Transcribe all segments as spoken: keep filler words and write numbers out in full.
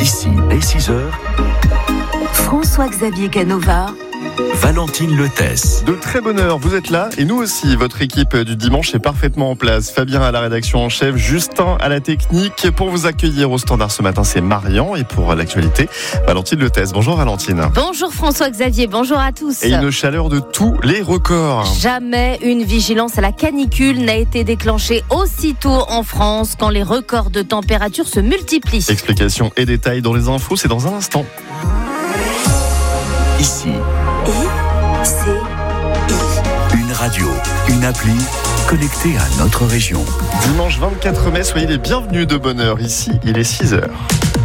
Ici, dès six heures, François-Xavier Canova, Valentine Lethès. De très bonne heure, vous êtes là et nous aussi. Votre équipe du dimanche est parfaitement en place. Fabien à la rédaction en chef, Justin à la technique. Pour vous accueillir au standard ce matin, c'est Marian. Et pour l'actualité, Valentine Lethès. Bonjour Valentine. Bonjour François-Xavier, bonjour à tous. Et une chaleur de tous les records. Jamais une vigilance à la canicule n'a été déclenchée aussitôt en France quand les records de température se multiplient. Explications et détails dans les infos, c'est dans un instant. Ici, I, C, I. une radio, une appli connectée à notre région. Dimanche vingt-quatre mai, soyez les bienvenus de bonne heure. Ici, il est six heures.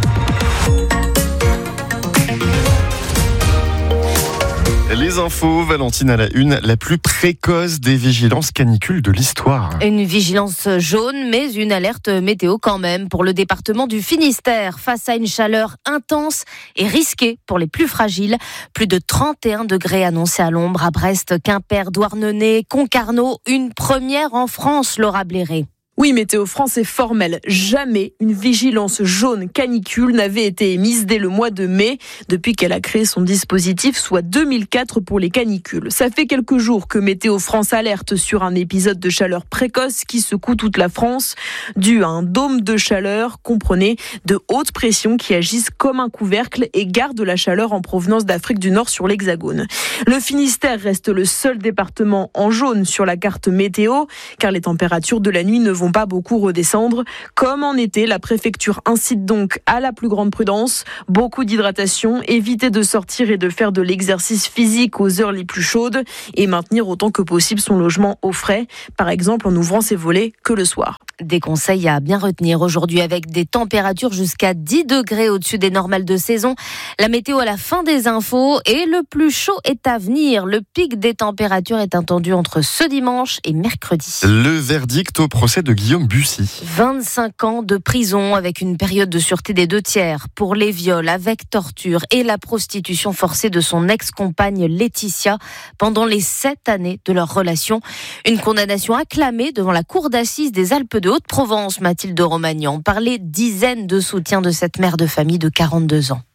Les infos, Valentine à la une, la plus précoce des vigilances canicules de l'histoire. Une vigilance jaune, mais une alerte météo quand même pour le département du Finistère. Face à une chaleur intense et risquée pour les plus fragiles. Plus de trente et un degrés annoncés à l'ombre à Brest, Quimper, Douarnenez, Concarneau. Une première en France, Laura Bléré. Oui, Météo France est formelle. Jamais une vigilance jaune canicule n'avait été émise dès le mois de mai, depuis qu'elle a créé son dispositif, soit deux mille quatre pour les canicules. Ça fait quelques jours que Météo France alerte sur un épisode de chaleur précoce qui secoue toute la France, dû à un dôme de chaleur, comprenez, de haute pression qui agissent comme un couvercle et gardent la chaleur en provenance d'Afrique du Nord sur l'Hexagone. Le Finistère reste le seul département en jaune sur la carte météo, car les températures de la nuit ne vont pas beaucoup redescendre. Comme en été, la préfecture incite donc à la plus grande prudence, beaucoup d'hydratation, éviter de sortir et de faire de l'exercice physique aux heures les plus chaudes et maintenir autant que possible son logement au frais, par exemple en ouvrant ses volets que le soir. Des conseils à bien retenir aujourd'hui avec des températures jusqu'à dix degrés au-dessus des normales de saison. La météo à la fin des infos et le plus chaud est à venir. Le pic des températures est attendu entre ce dimanche et mercredi. Le verdict au procès de Guillaume Bussy. vingt-cinq ans de prison avec une période de sûreté des deux tiers pour les viols avec torture et la prostitution forcée de son ex-compagne Laetitia pendant les sept années de leur relation. Une condamnation acclamée devant la cour d'assises des Alpes de Haute-Provence, Mathilde Romagnan, par les dizaines de soutiens de cette mère de famille de quarante-deux ans.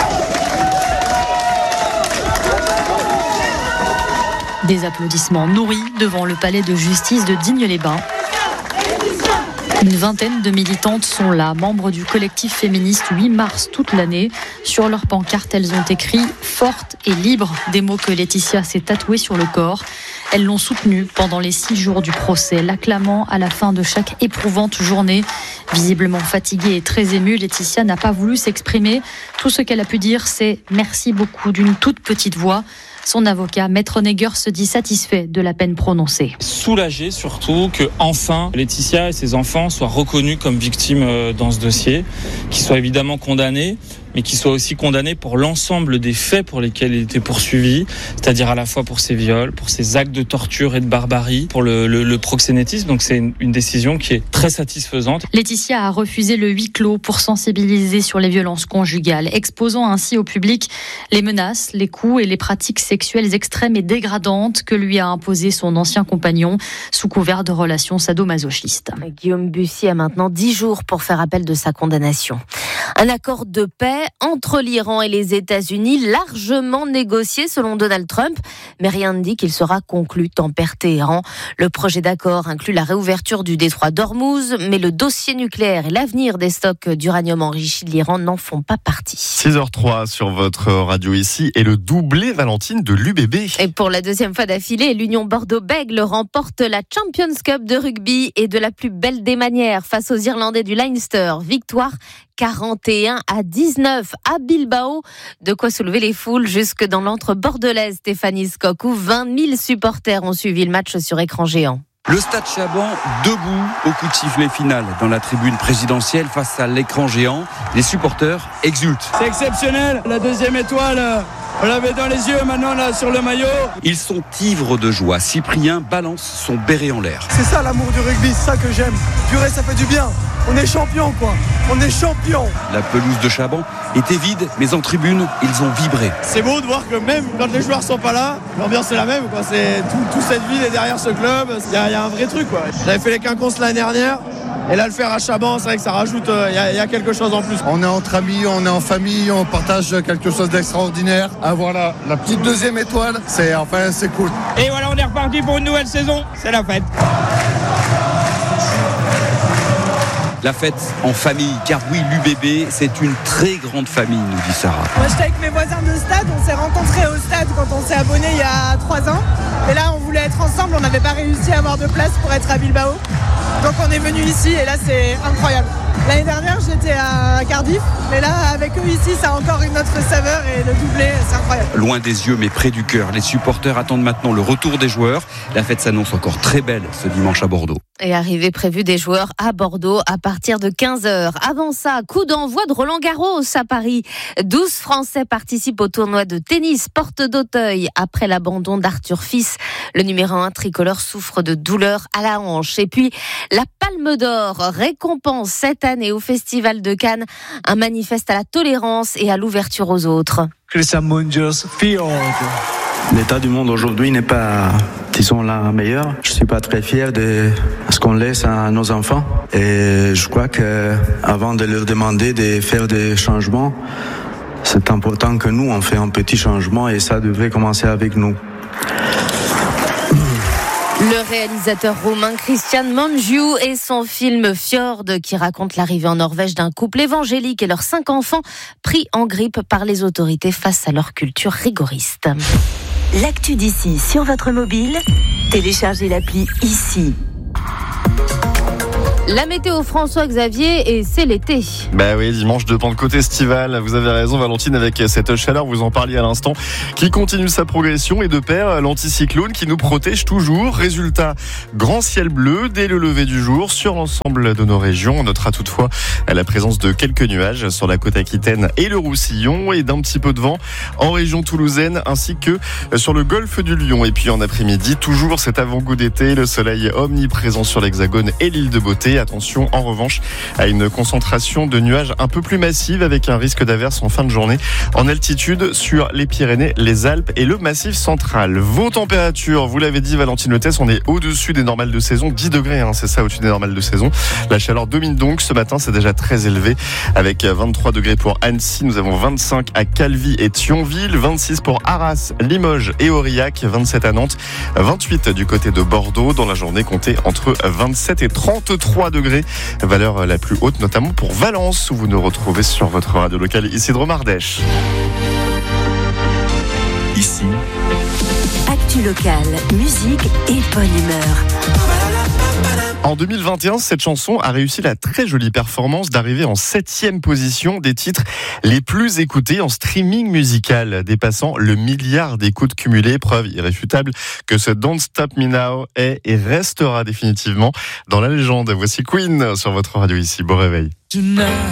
Des applaudissements nourris devant le palais de justice de Digne-les-Bains. Une vingtaine de militantes sont là, membres du collectif féministe huit mars toute l'année. Sur leurs pancartes, elles ont écrit « Forte et libre », des mots que Laetitia s'est tatoués sur le corps. Elles l'ont soutenue pendant les six jours du procès, l'acclamant à la fin de chaque éprouvante journée. Visiblement fatiguée et très émue, Laetitia n'a pas voulu s'exprimer. Tout ce qu'elle a pu dire, c'est « Merci beaucoup » d'une toute petite voix. Son avocat, Maître Neger, se dit satisfait de la peine prononcée. Soulagé surtout que enfin Laetitia et ses enfants soient reconnus comme victimes dans ce dossier, qu'ils soient évidemment condamnés, mais qu'ils soient aussi condamnés pour l'ensemble des faits pour lesquels il était poursuivi, c'est-à-dire à la fois pour ses viols, pour ses actes de torture et de barbarie, pour le, le, le proxénétisme. Donc c'est une, une décision qui est très satisfaisante. Laetitia a refusé le huis clos pour sensibiliser sur les violences conjugales, exposant ainsi au public les menaces, les coups et les pratiques sexuelles extrêmes et dégradantes que lui a imposé son ancien compagnon sous couvert de relations sadomasochistes. Guillaume Bussy a maintenant dix jours pour faire appel de sa condamnation. Un accord de paix entre l'Iran et les États-Unis, largement négocié selon Donald Trump, mais rien ne dit qu'il sera conclu Tampere-Téhéran. Le projet d'accord inclut la réouverture du détroit d'Ormuz, mais le dossier nucléaire et l'avenir des stocks d'uranium enrichi de l'Iran n'en font pas partie. six heures trois sur votre radio ici et le doublé, Valentine, de l'U B B. Et pour la deuxième fois d'affilée, l'Union Bordeaux-Bègles remporte la Champions Cup de rugby et de la plus belle des manières face aux Irlandais du Leinster. Victoire quarante et un à dix-neuf à Bilbao. De quoi soulever les foules jusque dans l'antre bordelaise, Stéphanie Skock, où vingt mille supporters ont suivi le match sur écran géant. Le Stade Chaban debout au coup de sifflet final dans la tribune présidentielle face à l'écran géant. Les supporters exultent. C'est exceptionnel, la deuxième étoile, on l'avait dans les yeux, maintenant là sur le maillot. Ils sont ivres de joie. Cyprien balance son béret en l'air. C'est ça l'amour du rugby, c'est ça que j'aime. Purée, ça fait du bien. On est champion quoi, on est champion. La pelouse de Chaban était vide, mais en tribune, ils ont vibré. C'est beau de voir que même quand les joueurs sont pas là, l'ambiance est la même quoi. C'est tout, toute cette ville est derrière ce club. Il y, y a un vrai truc quoi. J'avais fait les quinconces l'année dernière. Et là, le faire à Chaban, c'est vrai que ça rajoute, il euh, y, y a quelque chose en plus. On est entre amis, on est en famille, on partage quelque chose d'extraordinaire. Avoir la, la petite deuxième étoile, c'est, enfin, c'est cool. Et voilà, on est reparti pour une nouvelle saison. C'est la fête. La fête en famille, car oui, l'U B B, c'est une très grande famille, nous dit Sarah. Moi, j'étais avec mes voisins de stade, on s'est rencontrés au stade quand on s'est abonné il y a trois ans. Et là, on voulait être ensemble, on n'avait pas réussi à avoir de place pour être à Bilbao. Donc on est venu ici et là, c'est incroyable. L'année dernière, j'étais à Cardiff, mais là, avec eux ici, ça a encore une autre saveur et le doublé, c'est incroyable. Loin des yeux, mais près du cœur, les supporters attendent maintenant le retour des joueurs. La fête s'annonce encore très belle ce dimanche à Bordeaux. Et arrivée prévue des joueurs à Bordeaux à partir de quinze heures. Avant ça, coup d'envoi de Roland-Garros à Paris. douze Français participent au tournoi de tennis Porte d'Auteuil. Après l'abandon d'Arthur Fils, le numéro un tricolore souffre de douleurs à la hanche. Et puis, la Palme d'Or récompense cette année au Festival de Cannes un manifeste à la tolérance et à l'ouverture aux autres. L'état du monde aujourd'hui n'est pas, disons, la meilleure. Je suis pas très fier de ce qu'on laisse à nos enfants. Et je crois que avant de leur demander de faire des changements, c'est important que nous, on fait un petit changement et ça devrait commencer avec nous. Le réalisateur roumain Cristian Mungiu et son film Fjord qui raconte l'arrivée en Norvège d'un couple évangélique et leurs cinq enfants pris en grippe par les autorités face à leur culture rigoriste. L'actu d'ici sur votre mobile, téléchargez l'appli ici. La météo François Xavier et c'est l'été. Bah oui, dimanche de Pentecôte estivale. Vous avez raison Valentine avec cette chaleur, vous en parliez à l'instant, qui continue sa progression et de pair l'anticyclone qui nous protège toujours. Résultat, grand ciel bleu dès le lever du jour sur l'ensemble de nos régions. On notera toutefois la présence de quelques nuages sur la côte aquitaine et le Roussillon et d'un petit peu de vent en région toulousaine ainsi que sur le golfe du Lion. Et puis en après-midi, toujours cet avant-goût d'été, le soleil omniprésent sur l'Hexagone et l'île de Beauté. Attention en revanche à une concentration de nuages un peu plus massive avec un risque d'averse en fin de journée en altitude sur les Pyrénées, les Alpes et le Massif central. Vos températures, vous l'avez dit Valentine Lotès, on est au-dessus des normales de saison, dix degrés, hein, c'est ça au-dessus des normales de saison. La chaleur domine donc ce matin, c'est déjà très élevé avec vingt-trois degrés pour Annecy, nous avons vingt-cinq à Calvi et Thionville, vingt-six pour Arras, Limoges et Aurillac, vingt-sept à Nantes, vingt-huit du côté de Bordeaux. Dans la journée, comptez entre vingt-sept et trente-trois degrés, valeur la plus haute notamment pour Valence où vous nous retrouvez sur votre radio locale Isidro Mardèche. Ici, actu locale, musique et bonne humeur. En deux mille vingt et un, cette chanson a réussi la très jolie performance d'arriver en septième position des titres les plus écoutés en streaming musical, dépassant le milliard d'écoutes cumulées, preuve irréfutable que ce Don't Stop Me Now est et restera définitivement dans la légende. Voici Queen sur votre radio ici, beau réveil. Tonight.